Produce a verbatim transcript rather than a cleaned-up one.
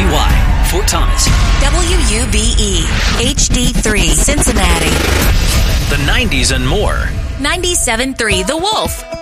G Y, Fort Thomas. W U B E, H D three, Cincinnati. The nineties and more. ninety-seven point three The Wolf.